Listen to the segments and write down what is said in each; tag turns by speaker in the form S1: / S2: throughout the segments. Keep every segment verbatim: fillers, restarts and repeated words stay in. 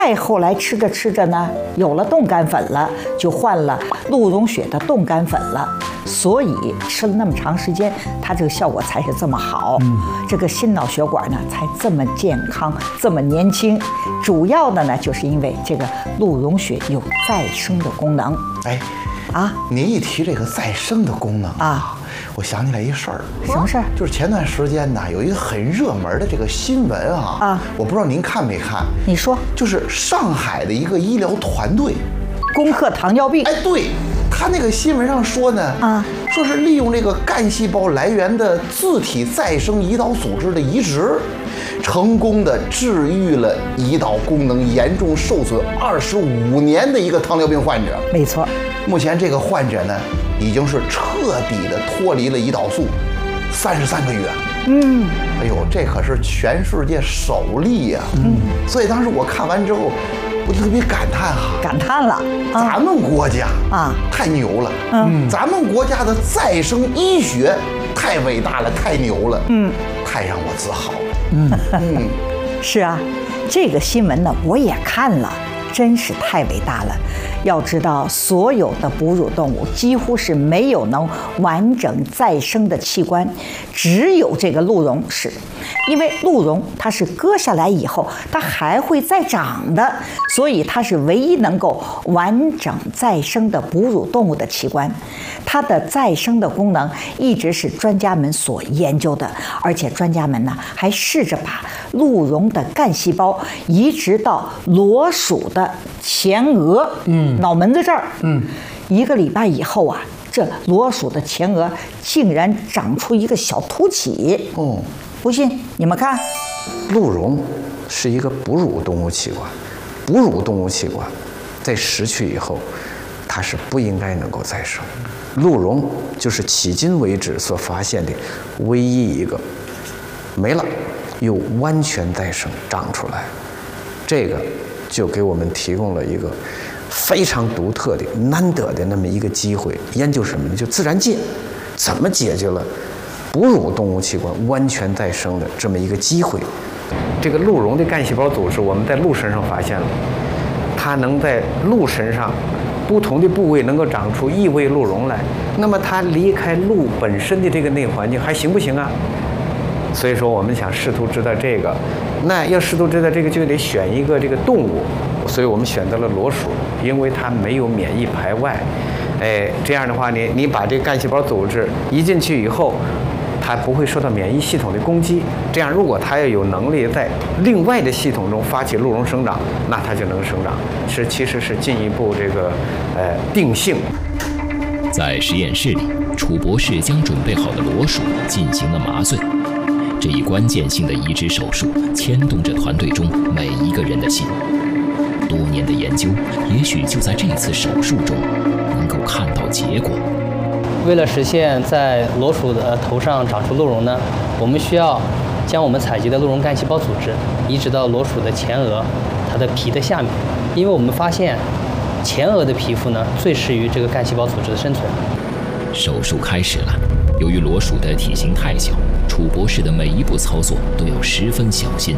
S1: 再后来吃着吃着呢，有了冻干粉了，就换了鹿茸血的冻干粉了。所以吃了那么长时间，它这个效果才是这么好，嗯、这个心脑血管呢才这么健康，这么年轻。主要的呢，就是因为这个鹿茸血有再生的功能。
S2: 哎，
S1: 啊，
S2: 您一提这个再生的功能啊，我想起来一事儿。
S1: 什么事儿？
S2: 就是前段时间呢，有一个很热门的这个新闻啊，啊，我不知道您看没看？
S1: 你说，
S2: 就是上海的一个医疗团队
S1: 攻克糖尿病。
S2: 哎，对。他那个新闻上说呢，啊，说是利用这个干细胞来源的自体再生胰岛组织的移植，成功的治愈了胰岛功能严重受损二十五年的一个糖尿病患者。
S1: 没错，
S2: 目前这个患者呢，已经是彻底的脱离了胰岛素三十三个月。嗯，哎呦，这可是全世界首例呀。嗯，所以当时我看完之后，我就特别感叹哈，
S1: 感叹了，
S2: 咱们国家啊太牛了，嗯，咱们国家的再生医学太伟大了，太牛了，嗯，太让我自豪了，嗯
S1: 嗯，是啊，这个新闻呢我也看了，真是太伟大了。要知道，所有的哺乳动物几乎是没有能完整再生的器官，只有这个鹿茸是，因为鹿茸它是割下来以后，它还会再长的，所以它是唯一能够完整再生的哺乳动物的器官。它的再生的功能一直是专家们所研究的，而且专家们呢还试着把鹿茸的干细胞移植到裸鼠的前额，嗯，脑门子这儿，嗯，一个礼拜以后啊，这裸鼠的前额竟然长出一个小凸起。哦，不信你们看，
S3: 鹿茸是一个哺乳动物器官，哺乳动物器官在失去以后，它是不应该能够再生。鹿茸就是迄今为止所发现的唯一一个没了又完全再生长出来，这个就给我们提供了一个非常独特的、难得的那么一个机会。研究什么呢？就自然界怎么解决了哺乳动物器官完全再生的这么一个机会。这个鹿茸的干细胞组织，我们在鹿身上发现了，它能在鹿身上不同的部位能够长出异位鹿茸来，那么它离开鹿本身的这个内环境还行不行啊？所以说我们想试图知道这个，那要试图知道这个就得选一个这个动物，所以我们选择了裸鼠，因为它没有免疫排外。哎，这样的话呢，你把这个干细胞组织移进去以后，它不会受到免疫系统的攻击。这样，如果它要有能力在另外的系统中发起鹿茸生长，那它就能生长。是，其实是进一步这个呃定性。
S4: 在实验室里，楚博士将准备好的裸鼠进行了麻醉。这一关键性的移植手术牵动着团队中每一个人的心。多年的研究，也许就在这次手术中能够看到结果。
S5: 为了实现在裸鼠的头上长出鹿茸呢，我们需要将我们采集的鹿茸干细胞组织移植到裸鼠的前额，它的皮的下面，因为我们发现前额的皮肤呢最适于这个干细胞组织的生存。
S4: 手术开始了。由于裸鼠的体型太小，楚博士的每一步操作都要十分小心。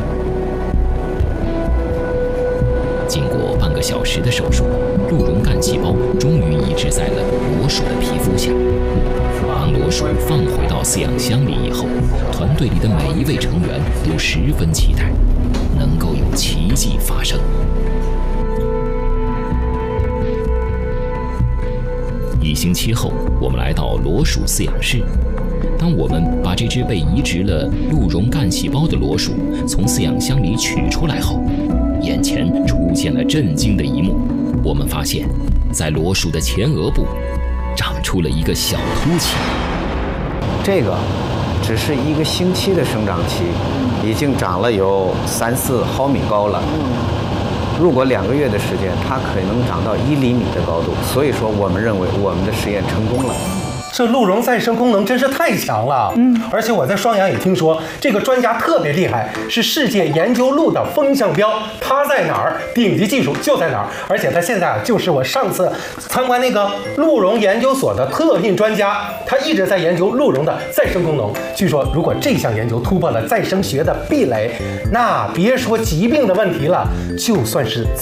S4: 经过半个小时的手术，鹿茸干细胞终于移植在了裸鼠的皮肤下。当裸鼠放回到饲养箱里以后，团队里的每一位成员都十分期待，能够有奇迹发生。一星期后，我们来到裸鼠饲养室。当我们把这只被移植了鹿茸干细胞的裸鼠从饲养箱里取出来后，眼前出现了震惊的一幕。我们发现，在裸鼠的前额部长出了一个小凸起。
S3: 这个只是一个星期的生长期，已经长了有三四毫米高了。如果两个月的时间，它可能长到一厘米的高度。所以说，我们认为我们的实验成功了。
S6: 这鹿茸再生功能真是太强了。嗯，而且我在双阳也听说，这个专家特别厉害，是世界研究鹿的风向标，他在哪儿，顶级技术就在哪儿。而且他现在就是我上次参观那个鹿茸研究所的特聘专家，他一直在研究鹿茸的再生功能。据说，如果这项研究突破了再生学的壁垒，那别说疾病的问题了，就算是